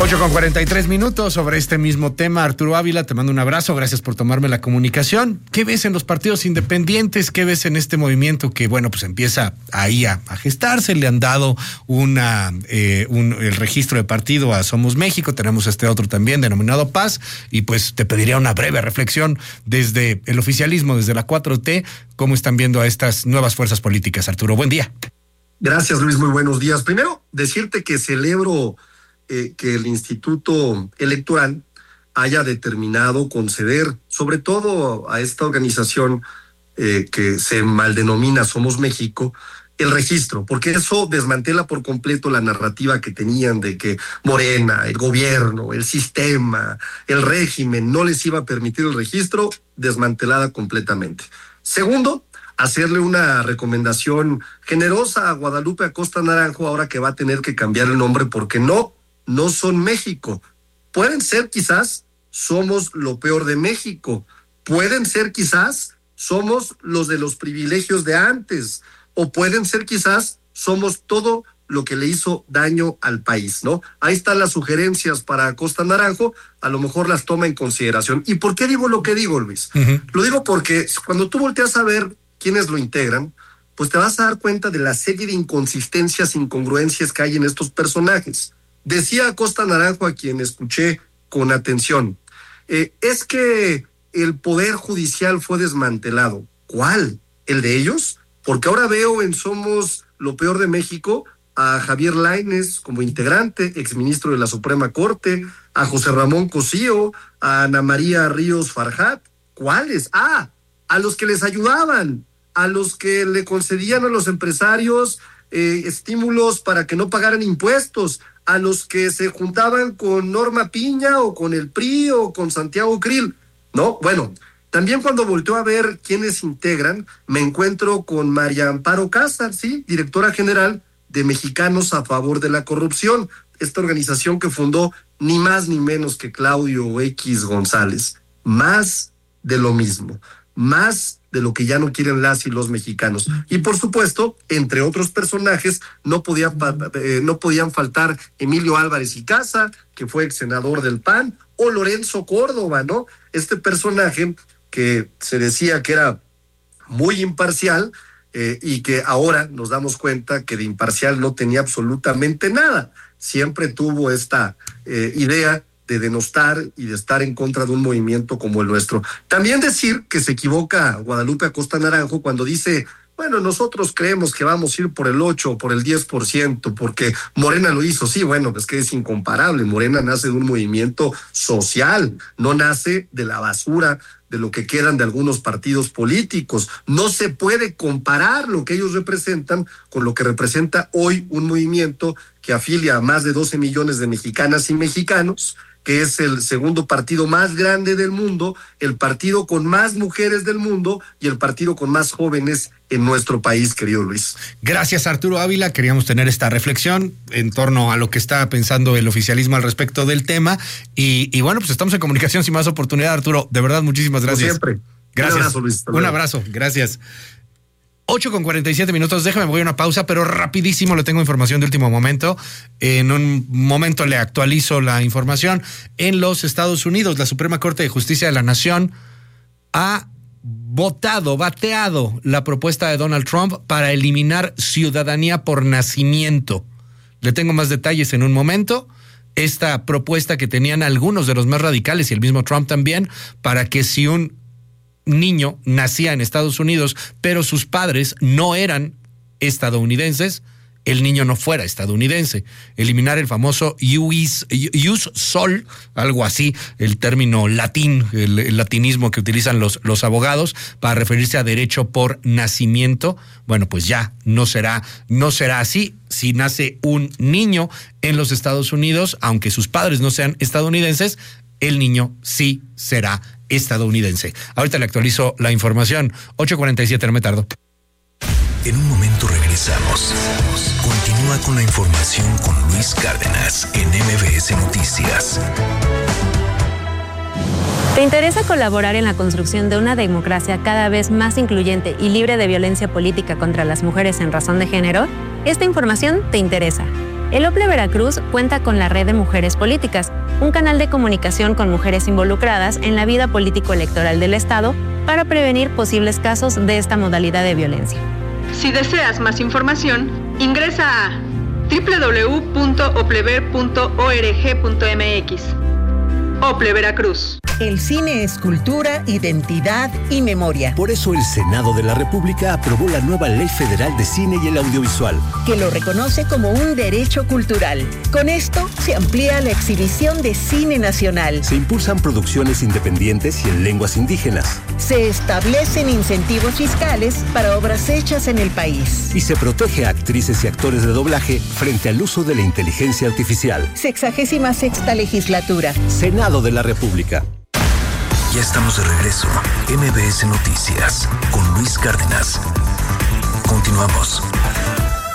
8:43 sobre este mismo tema. Arturo Ávila, te mando un abrazo, gracias por tomarme la comunicación. ¿Qué ves en los partidos independientes? ¿Qué ves en este movimiento que, bueno, pues empieza ahí a gestarse? Le han dado el registro de partido a Somos México, tenemos este otro también denominado Paz, y pues te pediría una breve reflexión desde el oficialismo, desde la 4T, ¿cómo están viendo a estas nuevas fuerzas políticas? Arturo, buen día. Gracias, Luis, muy buenos días. Primero, decirte que celebro que el Instituto Electoral haya determinado conceder, sobre todo a esta organización que se maldenomina Somos México, el registro, porque eso desmantela por completo la narrativa que tenían de que Morena, el gobierno, el sistema, el régimen no les iba a permitir el registro, desmantelada completamente. Segundo, hacerle una recomendación generosa a Guadalupe Acosta Naranjo ahora que va a tener que cambiar el nombre porque no son México. Pueden ser quizás Somos lo peor de México. Pueden ser quizás somos los de los privilegios de antes. O pueden ser quizás somos todo lo que le hizo daño al país, ¿no? Ahí están las sugerencias para Acosta Naranjo, a lo mejor las toma en consideración. ¿Y por qué digo lo que digo, Luis? Lo digo porque cuando tú volteas a ver quiénes lo integran, pues te vas a dar cuenta de la serie de inconsistencias, incongruencias que hay en estos personajes. Decía Acosta Naranjo, a quien escuché con atención, es que el poder judicial fue desmantelado. ¿Cuál? ¿El de ellos? Porque ahora veo en Somos lo peor de México a Javier Lainez como integrante, exministro de la Suprema Corte, a José Ramón Cosío, a Ana María Ríos Farjat. ¿Cuáles? A los que les ayudaban, a los que le concedían a los empresarios estímulos para que no pagaran impuestos, a los que se juntaban con Norma Piña o con el PRI o con Santiago Krill, ¿no? Bueno, también cuando volteo a ver quiénes integran, me encuentro con María Amparo Cázar, ¿sí? Directora general de Mexicanos a Favor de la Corrupción, esta organización que fundó ni más ni menos que Claudio X González. Más de lo mismo, más de lo que ya no quieren las y los mexicanos. Y por supuesto, entre otros personajes, no podían faltar Emilio Álvarez y Casa, que fue ex senador del PAN, o Lorenzo Córdoba, ¿no? Este personaje que se decía que era muy imparcial y que ahora nos damos cuenta que de imparcial no tenía absolutamente nada. Siempre tuvo esta idea de denostar y de estar en contra de un movimiento como el nuestro. También decir que se equivoca Guadalupe Acosta Naranjo cuando dice, bueno, nosotros creemos que vamos a ir por el 8 o por el 10%, porque Morena lo hizo. Sí, bueno, es que es incomparable. Morena nace de un movimiento social, no nace de la basura de lo que quedan de algunos partidos políticos. No se puede comparar lo que ellos representan con lo que representa hoy un movimiento que afilia a más de 12 millones de mexicanas y mexicanos, que es el segundo partido más grande del mundo, el partido con más mujeres del mundo y el partido con más jóvenes en nuestro país, querido Luis. Gracias, Arturo Ávila. Queríamos tener esta reflexión en torno a lo que está pensando el oficialismo al respecto del tema. Y bueno, pues estamos en comunicación sin más oportunidad, Arturo. De verdad, muchísimas gracias. Como siempre. Gracias. Un abrazo, Luis. Un abrazo, gracias. 8:47, déjame, voy a una pausa, pero rapidísimo le tengo información de último momento. En un momento le actualizo la información. En los Estados Unidos, la Suprema Corte de Justicia de la Nación ha bateado la propuesta de Donald Trump para eliminar ciudadanía por nacimiento. Le tengo más detalles en un momento. Esta propuesta que tenían algunos de los más radicales y el mismo Trump también, para que si un niño nacía en Estados Unidos, pero sus padres no eran estadounidenses, el niño no fuera estadounidense. Eliminar el famoso ius sol, algo así, el término latín, el latinismo que utilizan los abogados para referirse a derecho por nacimiento. Bueno, pues ya no será así. Si nace un niño en los Estados Unidos, aunque sus padres no sean estadounidenses, el niño sí será estadounidense. Ahorita le actualizo la información. 8:47, no me tardo. En un momento regresamos. Continúa con la información con Luis Cárdenas en MBS Noticias. ¿Te interesa colaborar en la construcción de una democracia cada vez más incluyente y libre de violencia política contra las mujeres en razón de género? Esta información te interesa. El OPLE Veracruz cuenta con la Red de Mujeres Políticas, un canal de comunicación con mujeres involucradas en la vida político-electoral del Estado para prevenir posibles casos de esta modalidad de violencia. Si deseas más información, ingresa a www.oplever.org.mx. OPLE Veracruz. El cine es cultura, identidad y memoria. Por eso el Senado de la República aprobó la nueva Ley Federal de Cine y el Audiovisual, que lo reconoce como un derecho cultural. Con esto se amplía la exhibición de cine nacional. Se impulsan producciones independientes y en lenguas indígenas. Se establecen incentivos fiscales para obras hechas en el país. Y se protege a actrices y actores de doblaje frente al uso de la inteligencia artificial. 66ª legislatura. Senado de la República. Ya estamos de regreso. MBS Noticias con Luis Cárdenas. Continuamos.